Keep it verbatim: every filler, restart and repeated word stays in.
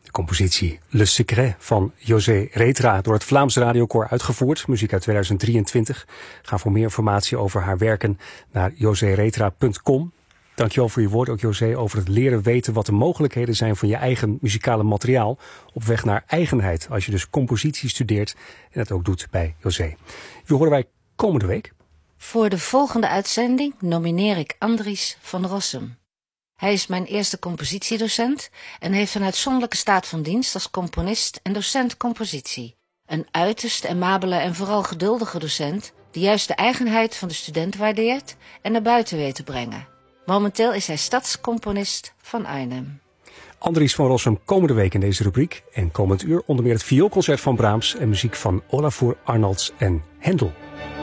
De compositie Le Secret van José Retra door het Vlaams Radiokoor uitgevoerd. Muziek uit tweeduizend drieëntwintig. Ga voor meer informatie over haar werken naar joseretra punt com. Dankjewel voor je woord ook, José, over het leren weten wat de mogelijkheden zijn van je eigen muzikale materiaal. Op weg naar eigenheid, als je dus compositie studeert en dat ook doet bij José. Wie horen wij komende week? Voor de volgende uitzending nomineer ik Andries van Rossum. Hij is mijn eerste compositiedocent en heeft een uitzonderlijke staat van dienst als componist en docent compositie. Een uiterst amabele en vooral geduldige docent die juist de eigenheid van de student waardeert en naar buiten weet te brengen. Momenteel is hij stadscomponist van Arnhem. Andries van Rossum komende week in deze rubriek. En komend uur onder meer het vioolconcert van Brahms en muziek van Olafur Arnalds en Hendel.